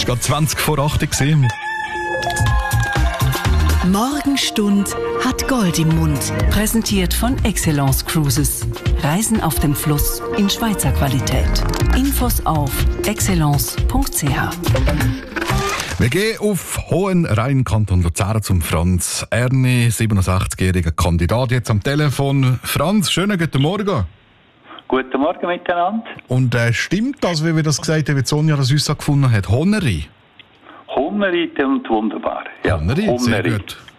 gerade 20 vor 8 gewesen. Morgenstund hat Gold im Mund. Präsentiert von Excellence Cruises. Reisen auf dem Fluss in Schweizer Qualität. Infos auf excellence.ch. Wir gehen auf Hohenrhein, Kanton Luzern, zum Franz Erni, 87-jähriger Kandidat, jetzt am Telefon. Franz, schönen guten Morgen. Guten Morgen miteinander. Und stimmt das, wie wir das gesagt haben, wie Sonja das uns gefunden hat? Hohenrhein? Hohenrhein und wunderbar. Ja, Hohenrhein, sehr gut.